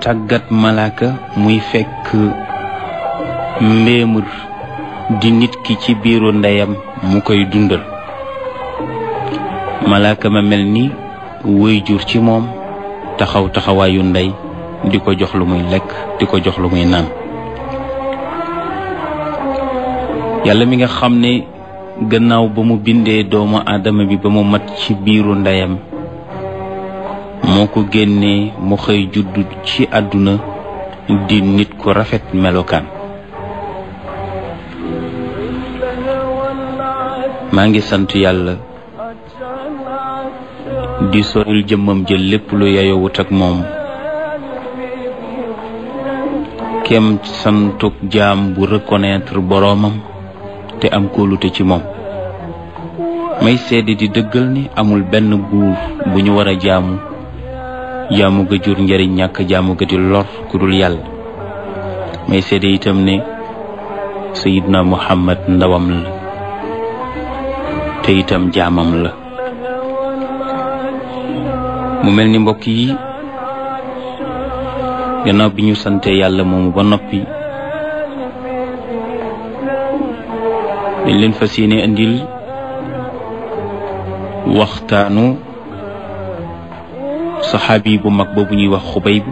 tàggat malaaka muy fekk mbéemur di nit ki ci biiru ndeyam mu koy dundal. malaaka ma mel ni waajur ci moom, taxaw taxawaayu ndey di ko jox lu muy lekk, di ko jox lu muy naan. yàlla mi nga xam ne gannaaw ba mu bindee doomu aadama bi ba mu mat ci biiru ndeyam moo ko génnee mu xëy juddu ci àdduna di nit ku rafet melokaan. maa ngi sant yàlla di soril jëmmam jël lépp lu yayowut ak moom, kem santuk jaam bu reconnaître boroomam te am kóolute ci moom. may seede di dëggal ni amul benn buur bu ñu war a jaamu ga jur njariñ, ñàkk jaamu ga di lor ku dul yàlla. may seede itam ne Sayyidna Muhammad ndawam la te itam jaamam la. mu mel ni mbokk yi, gannaaw bi ñu sante yàlla moomu ba noppi, dañ leen fas yéene andil waxtaanu saxaabi bu mag boobu ñuy wax Xubayb,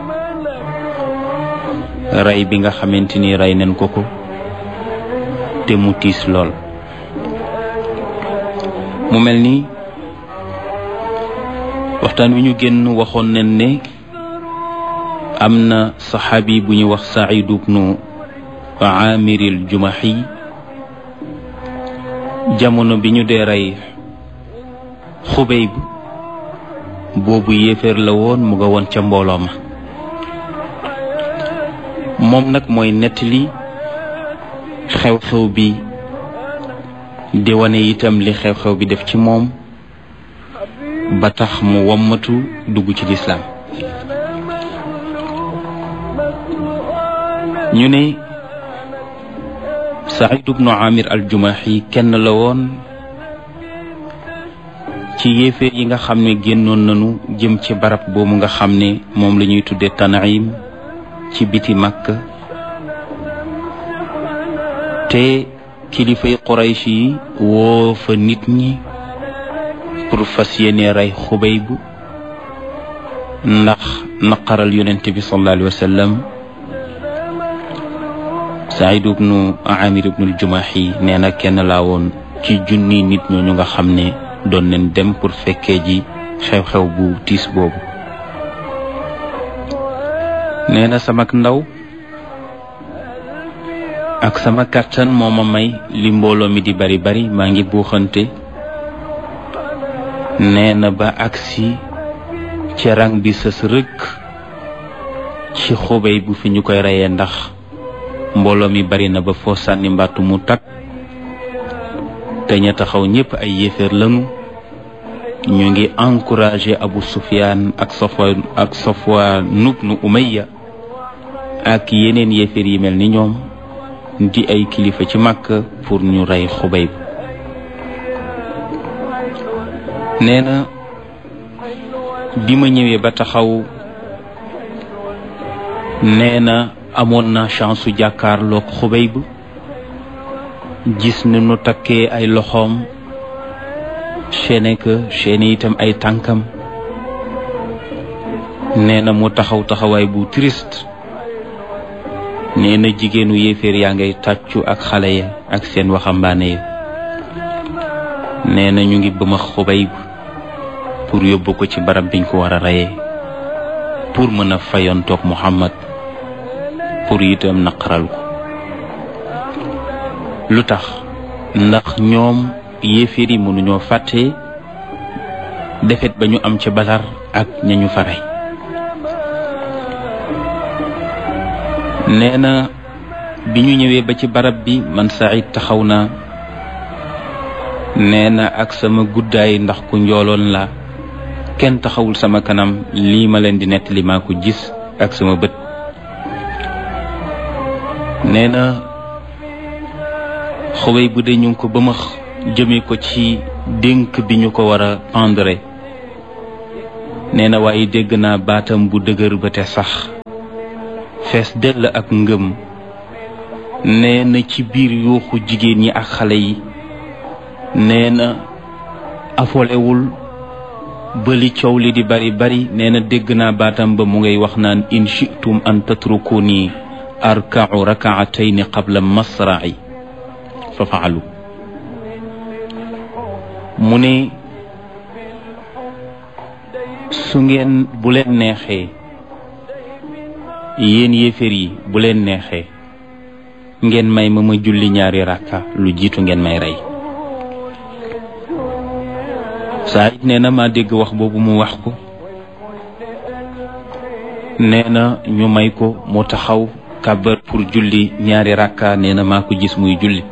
rey bi nga xamante ni rey nañ ko te mu tiis lool. mu mel ni waxtaan wi ñu génn waxoon nañ ne am na saxaabi bu ñuy wax Saïd ibnu Aamir al-Jumahi. jamono bi ñu dee rey Xubayb boobu yéeféer la woon, mu nga woon ca mbooloo ma. moom nag mooy nettali xew-xew bi di wane itam li xew-xew bi def ci moom ba tax mu wommatu dugg ci lislaam. ñu ne Saïd ibnu Amir al-Jumahi kenn la woon ci yéeféer yi nga xam ne génnoon nañu jëm ci barab boobu nga xam ne moom la ñuy tuddee Tan'im ci biti Makka, te kilifay Quraysh yi woo fa nit ñi pour fas yéene rey Xubayb ndax naqaral yonent bi sallallahu alayhi wa sallam. Saïd ibnu Amir ibnu al-Jumahi nee na kenn laa woon ci junni nit ñooñu nga xam ne doon nañ dem pour fekkee ji xew-xew bu tiis boobu. nee na sama ndaw ak sama kàttan moo ma may li mbooloo mi di bari bari, maa ngi buuxante. nee na ba agsi ci rang bi sës rëkk ci Xubayb bu fi ñu koy reyee, ndax mbooloo mi bari na ba foo sànni mbàttu mu takk, te ña taxaw ñépp ay yéeféer lañu. ñu ngi encouragé Abu Sufyaan ak Safwaan ibnu Umayya ak yeneen yéeféer yi mel ni ñoom di ay kilifa ci Makka pour ñu rey Xubayb. nee na bi ma ñëwee ba taxaw, nee na amoon na chance su jàkkaarloog Xubayb, gis ni nu takkee ay loxoom, chaîné itam ay tànkam. nee na mu taxawaay bu triste. nee na jigéenu yéeféer yaa ngay tàccu ak xale ya ak seen waxambaane ya. nee na ñu ngi bëma Xubayb pour yóbbu ko ci barab biñ ko war a reyee, pour mën a fayontoog Muhammad, pour itam naqaral ko. lu tax? ndax ñoom yéeféer yi mënuñoo fàtte defet ba ñu am ca Badar ak ñañu fa rey. nee na bi ñu ñëwee ba ci barab bi, man Saïd taxaw naa. nee na ak sama guddaay, ndax ku njooloon la, kenn taxawul sama kanam. lii ma leen di nettali maa ko gis ak sama bët. nee na Xubayb bu dee ñu ngi ko bëmax jëmee ko ci dénk bi ñu ko war a pendre. nee na waaye dégg naa baatam bu dëgër ba te sax fees dell ak ngëm nee na ci biir yuuxu jigéen ñi ak xale yi nee na afolewul bëli coow li di bari bari nee na dégg naa baatam ba mu ngay wax naan in shi'tum an tatrukuni arka'u rak'atayn qabla masra'i fa fa'alu mu ne su ngeen bu leen neexee yéen yéeféer yi bu leen neexee ngeen may ma julli ñaari rakka lu jiitu ngeen may rey Saïd nee na maa dégg wax boobu mu wax ko nee na ñu may ko mu taxaw kàbbar pour julli ñaari rakka nee na maa ko gis muy julli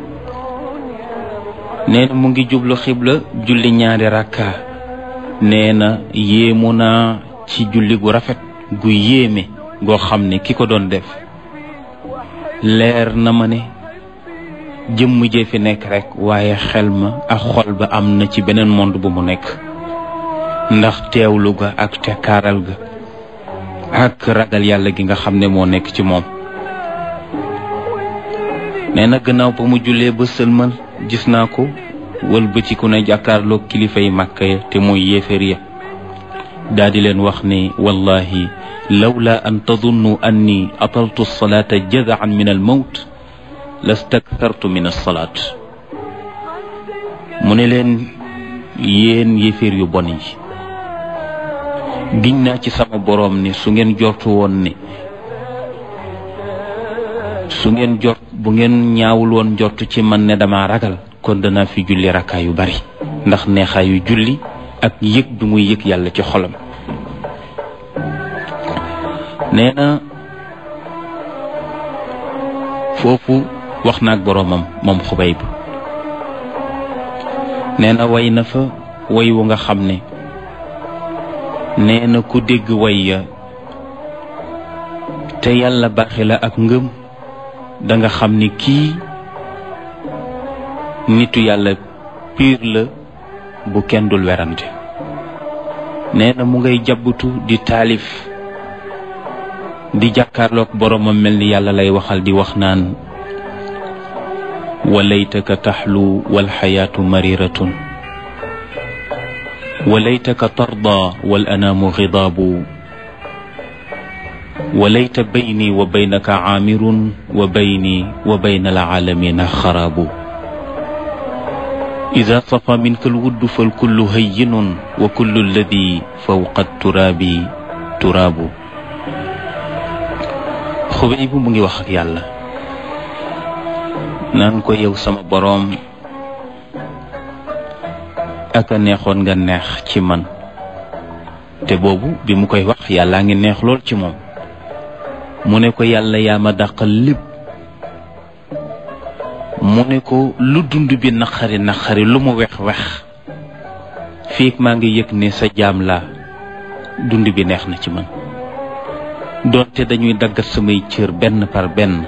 nee na mu ngi jublu xibla julli ñaari rakka nee na yéemu naa ci julli gu rafet gu yéeme goo xam ne ki ko doon def leer na ma ne jëmm jee fi nekk rek waaye xel ma ak xol ba am na ci beneen monde bu mu nekk ndax teewlu ga ak tekkaaral ga ak ragal yàlla gi nga xam ne moo nekk ci moom nee na gannaaw ba mu jullee ba sëlmal gis naa ko wëlbatiku na jàkkaarloog kilifa yi Màkka ya te mooy yéeféer ya daa di leen wax ne wallahi lawla an tadunnu anni ataltu alsalata jazaan min almawt lastakthartu min alsalat mu ne leen yéen yéeféer yu bon yi giñ naa ci sama boroom ne su ngeen jortu woon ne bu ngeen ñaawul woon njort ci man ne dama ragal kon danaa fi julli rakkaa yu bari ndax neexaayu julli ak yëg bi muy yëg yàlla ci xolam nee na foofu wax na ak boroomam moom Xubayb nee na way na fa way wu nga xam ne nee na ku dégg way ya te yàlla baaxe la ak ngëm danga xam ni kii nitu yàlla piir la bu kenn dul werante nee na mu ngay jabbutu di taalif di jàkkaarloog boroomam mel ni yàlla lay waxal di wax naan walaytaka taxlu walxayaatu mariratun walaytaka tarda wal anaamu xidaabu walayta bayni wa baynaka caamirun wa bayni wa bayna alcaalamina xaraabu ida safa minka alwuddu falkullu hayyinun wa kullu alladi fawqa turaabi turaabu Xubayb mu ngi wax ak yàlla naan ko yow sama boroom aka neexoon nga neex ci man te boobu bi mu koy wax yàllaa ngi neex lool ci moom mu ne ko yàlla yaa ma dàqal lépp mu ne ko lu dund bi naqari naqari lu mu wex-wex fiig maa ngi yëg ne sa jaam laa dund bi neex na ci man doonte dañuy daggat samay cër benn par benn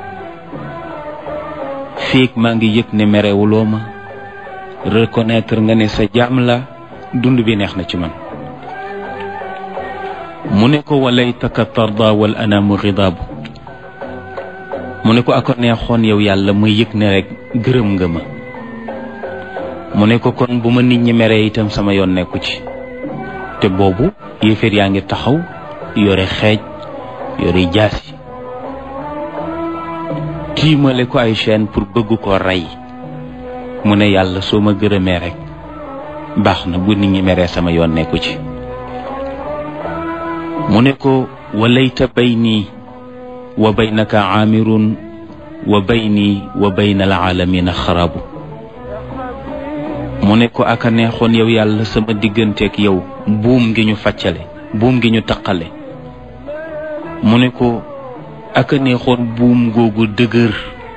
fiig maa ngi yëg ne merewuloo ma reconnaître nga ne sa jaam la dund bi neex na ci man mu ne ko walaytaka tarda wal anaamu ridaabu mu ne ko ako neexoon yow yàlla ma yëg ne rek gërëm nga ma mu ne ko kon bu ma nit ñi mere itam sama yoon nekku ci te boobu yéeféer yaa ngi taxaw yore xeej yore jaasi tiimale ko ay chaîne pour bëgg ko rey mu ne yàlla soo ma gërëmee rek baax na bu nit ñi meree sama yoon nekku ci mu ne ko walayta bayni wa baynaka aamirun wa bayni wa bayna alaalamina xaraabu mu ne ko aka neexoon yow yàlla sama digganteeg yow buum ngi ñu faccale buum ngi ñu taqale mu ne ko aka neexoon buum googu dëgër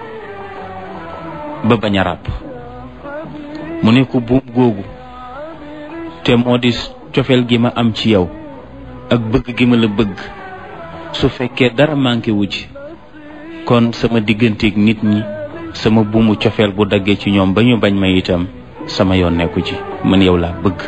ba bañ a ràpp mu ne ko buum googu te moo di cofeel gi ma am ci yow ak bëgg gi ma la bëgg su fekkee dara manqué wu ci kon sama digganteeg nit ñi sama buumu cofeel bu daggee ci ñoom ba ñu bañ ma itam sama yoon nekku ci man yow laa bëgg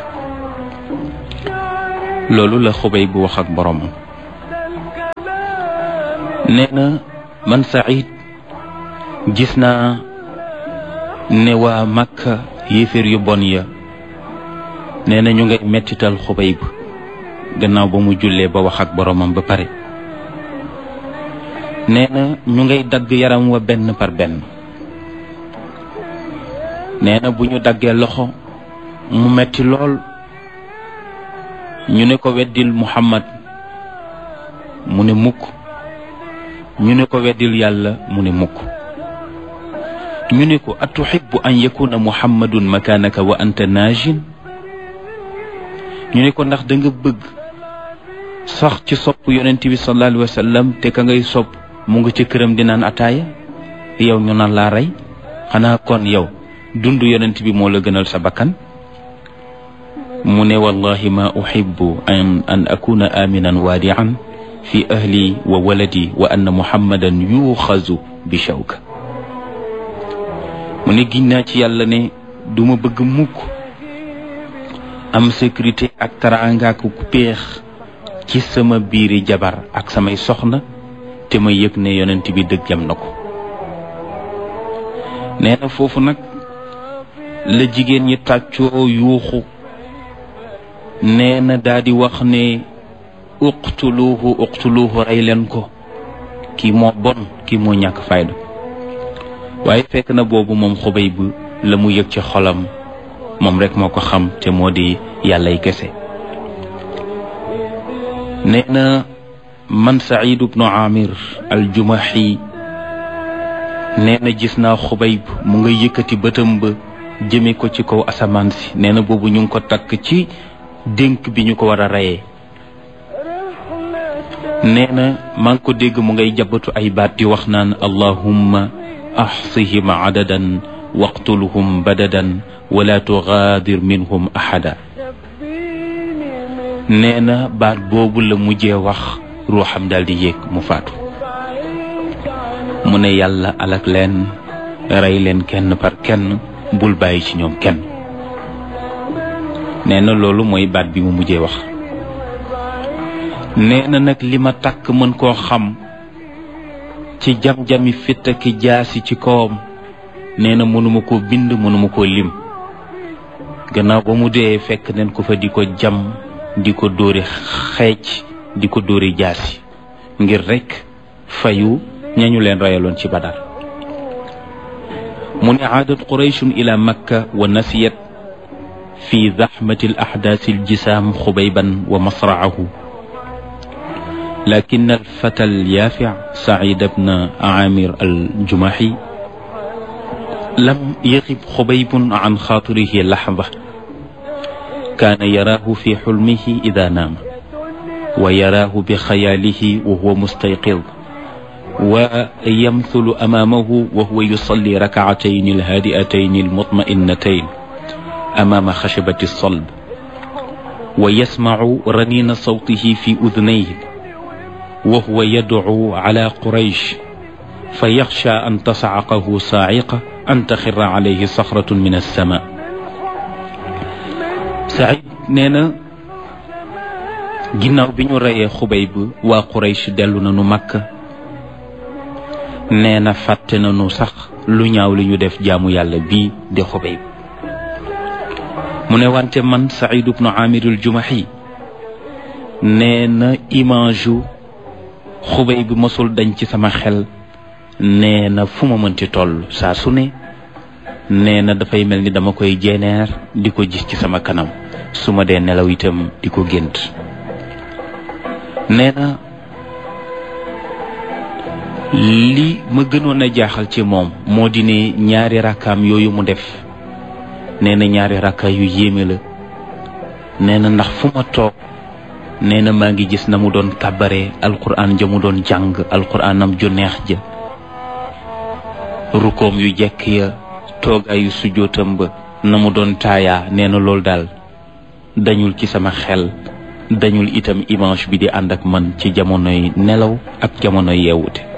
loolu la Xubayb bu wax ak boromam nee na man Saïd gis naa ne waa Makka yéeféer yu bon ya nee na ñu ngay mettital Xubayb gannaaw ba mu jullee ba wax ak boromam ba pare nee na ñu ngay dagg yaram wa benn par benn nee na bu ñu daggee loxo mu metti lool ñu ne ko weddil Muhammad mu ne mukk ñu ne ko weddil yàlla mu ne mukk ñu ne ko atuhibbu an yakuna Muhammadun makaanaka wa anta naajin ñu ne ko ndax da nga bëgg sax ci sopp yonent bi sallallahu alayhi wa sallam te ka ngay sopp mu nga ca këram di naan ataaya yow ñu naan laa rey xanaa kon yow dund yonent bi moo la gënal sa bakkan mu ne wallahi ma uhibbu an akuna aminan waadi'an fi ahli wa waladi wa anna muhammadan yuxazu bi shawka mu ne giñ naa ci yàlla ne duma bëgg mukk am sécurité ak taraanga ak péex ci sama biiri jabar ak samay soxna te ma yëg ne yonent bi dëgg jam na ko nee na foofu nag la jigéen ñi tàccoo yuuxu nee na daal di wax ne uqtuluhu rey leen ko kii moo bon kii moo ñàkk fayda waaye fekk na boobu moom Xubayb la mu yëg ci xolam moom rek moo ko xam te moo di yàllay kese nee na man Saïd ibnu Amir al-Jumahi nee na gis naa Xubayb mu nga yëkkati bëtam ba jëme ko ci kaw asamaan si nee na boobu ñu ngi ko takk ci dénk bi ñu ko war a reyee nee na maa ngi ko dégg mu ngay jabatu ay baat di wax naan allahumma axsihim adadan waqtulhum badadan wala tugaadir minhum ahada nee na baat boobu la mujjee wax ruuxam daal di yéeg mu faatu mu ne yàlla alak leen rey leen kenn par kenn bul bàyyi ci ñoom kenn nee na loolu mooy baat bi mu mujjee wax nee na nag li ma takk mën koo xam ci jam-jami fitt ak jaasi ci kawam nee na mënuma koo bind mënuma koo lim gannaaw ba mu dee fekk nen ko fa di ko jam di ko dóori xeec di ko dóori jaasi ngir rekk fayu ñañu leen rayaloon ci Badar mu ne aadat qurayshun ila makka wa nasiyat fi zaxmati al ahdaasi al jisaam xubayban wa masraahu lakin al fata al yaafi Saïd ibn Amir al Jumahi lam yaxib xubaybun an xaatirihi laxda kaana yaraahu fi xulmihi ida naama wa yaraahu bi xayaalihi wa huwa mustayqid wa yamthulu amaamahu wa huwa yusalli rakcatayni alhaadi'atayni almutma'innatayn amaama xashabati alsalb wa yasmacu raniina sawtihi fi udnayhi wa huwa yadcu ala quraysh fa yaxsha an tascaqahu saaciqa an taxirra alayhi saxratun min alsama Saïd nee na ginnaaw bi ñu reyee Xubayb waa Quraysh dellu nañu Makka nee na fàtte nañu sax lu ñaaw li ñu def jaamu yàlla bii di Xubayb mu ne wante man Saïd ibnu Amir al-Jumahi nee na image yu Xubayb bi mosul dañ ci sama xel nee na fu ma mënti toll saa su ne nee na dafay mel ni dama koy jeeneer di ko gis ci sama kanam su ma dee nelaw itam di ko gént nee na li ma gënoon a jaaxal ci moom moo di ne ñaari rakkaam yooyu mu def nee na ñaari rakka yu yéeme la nee na ndax fu ma toog nee na maa ngi gis na mu doon kàbbaree alquran ja mu doon jàng alquranam ju neex ja rukoom yu jekk ya toogaayu sujjootam ba na mu doon taayaa nee na loolu daal dañul ci sama xel dañul itam image bi di ànd ak man ci jamonoy nelaw ak jamonoy yeewute